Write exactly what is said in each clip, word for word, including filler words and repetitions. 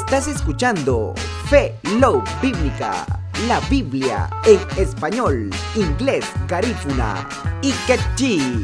Estás escuchando Fe Love Bíblica, la Biblia en español, inglés, garífuna y quechí.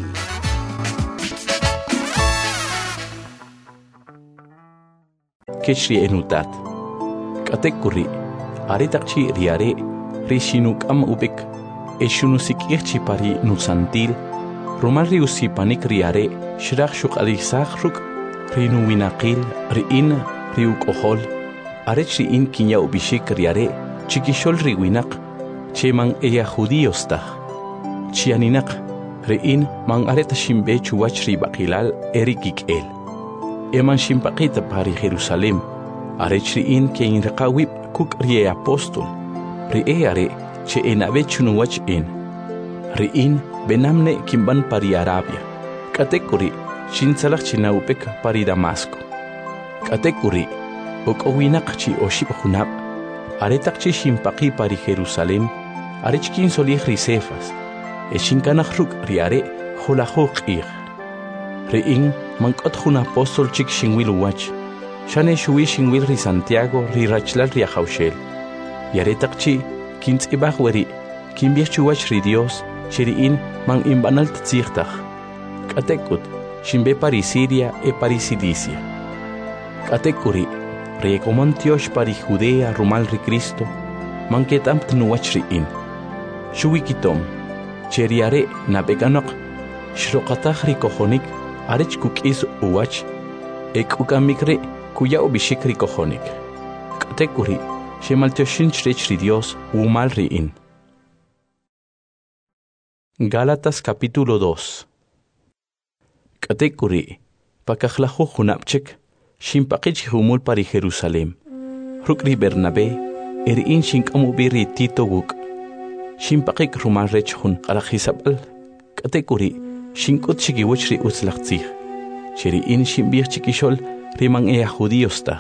Kechri enutat. Katekuri. Aretakchi riare. Rishinuk am ubik. Eshunusik irchi pari nusantil. Romari usipanik riare. Shrak shuk alisakhruk. Rinu winaqil. Riin. Riuk ohol. Arechri in kinya ubishik riare. Chikishol riwinak. Cheman eya judíostah. Chianinak. Riin man areta shimbe chuwachri bakilal erikik el. Eman shimpaqita pari Jerusalem. Arechri in ke in raqawib kuk rie apostol. Rie are che enabe chunuwach in. Riin benamne kimban pari Arabia. Katekuri shinsalak chinaupek pari Damasco. Katekuri okowinak chi oshib hunab. Aretak chi shimpaqi pari Jerusalem. Arechkin solih risefas. Eshinkanach ruk riare holahok ir. Riin mankot jun apostol chik shingwil wach. Shane shui shingwil ri Santiago ri rachlal ri Jaushel. Yaretak chi kins ibach weri. Kimbiach chuwach ri Dios. Shiriin man imbanal tzirtach. Katekut shimbe pari Siria e pari Cilicia. Katekuri rekomantiosh pari Judea rumal ri Cristo. Man ketampt nuwach riin. Shui kitom. Cheriare nabeganok. Shrokatach ri kohonik. Arech kukis uwach, ek ukamikre kuya ubishikri kohonik. Katekuri, shemaltioshin chrechri Dios umal riin. Gálatas capítulo dos. Katekuri, pakajlajo junapchek, shimpakich humul pari Jerusalem. Rukri Bernabé, erin shinkamubiri Tito wuk. Shimpakik rumal rech hun alajisabal. Katekuri, Shinkut chikiwachri utzlachtzig. Cheri in shimbir chikishol riman ea judíostah.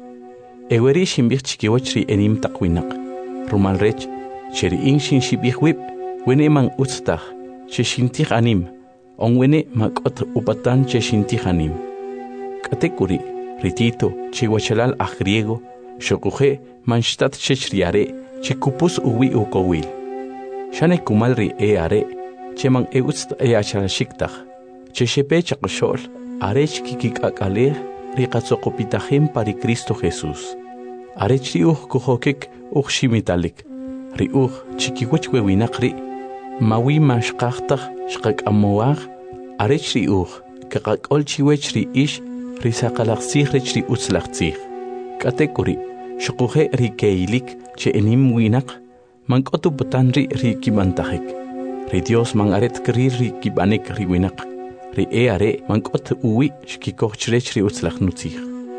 Eweri shimbir chikiwachri enim takwinak. Rumal rech, cheri in shin shibir wip, wene man utztah, che shintich anim, on wene makot upatan che shintich anim. Katekuri, ritito, che wachalal a griego, shokuje manshtat chechriare, che kupus uwi ukowil. Shane kumalri e are, Cheman eutst e achalashiktak. Cheshepe chakshol. Arech kikik akale. Rikatsokopitahim pari Cristo Jesús. Arech riuch kuhokik uch shimitalik. Riuch chikiwachwe winakri. Mawi mashkachtach shkak amoach. Arech riuch. Kakak ol chiwech ri ish. Risakalaksih rech ri utzlaksih. Katekuri. Shokuje rikeilik. Che enim winak. Mankotu butanri rikimantahik. Ri Dios man aret kri ri kibanik ri winak. Ri e are man kot uwi shkikoch chrech ri utzlach nutzich.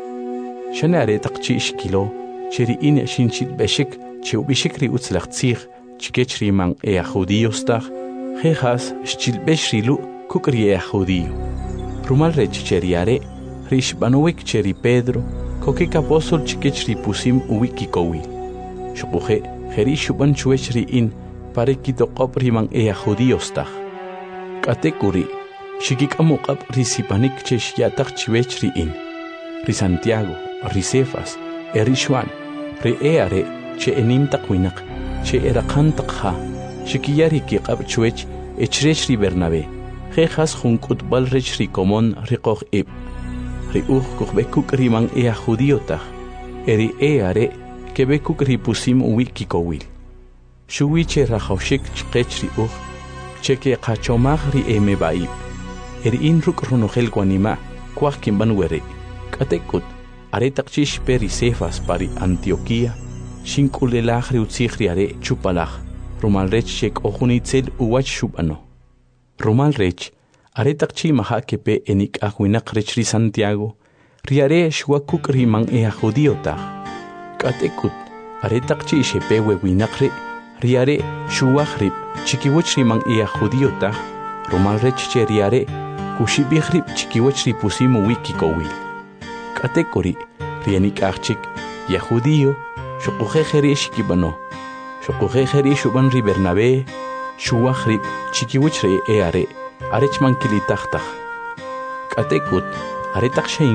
Shane are takchi shkilo, cheri in shinchit beshik, che ubishik ri utzlach tzich, chikech ri man e a judíostach, jehas shchil besh ri lu kuk ri e a judío. Rumal rech cheri are, ri shbanowik cheri Pedro, kokik apostol chikech ri pusim uwi kikowil. Shukuje, jeri shuban chuech ri in, pare kitokop riman ea judíostah. Katekuri, shikik amukap risipanik cheshiatak chiwech riin. Ri Santiago, ri Cefas, eri Juan, ri eare che enim takwinak, che erakan takha, shikiyari kikap chuech echrech ri Bernabé. Jejas junkut bal rech ri komon rikoch ib. Ri uch kuchbekuk riman ea judíotah. Eri eare kebekuk ripusim uwikikowil. Shui che rajoshik chkechri uch, cheke kachomach ri eme baib. Eri in ruk runogel guanima, kwach kimban were. Katekut, aretak chish peri Cefas pari Antioquia, shinkulelach ri utzich are chupalach, rumal rech shek ojunitzel uwach shubano. Rumal rech, aretak chi maha kepe enik ahuinak rech ri Santiago, riare shwakuk riman ea judíotach. Katekut, aretak chi shepe wewinak re, Riare shuachrib chikiwachri man ea judíotah, rumal rech che riare, kushibichrib chikiwachri pusimu wikikowil. Katekuri, rianik achik, ya judío, shokujejeri shikibano, shokujejeri shuban ri Bernabé, shuachrib chikiwachri eare, arech man kilitachtach. Katekut, aretak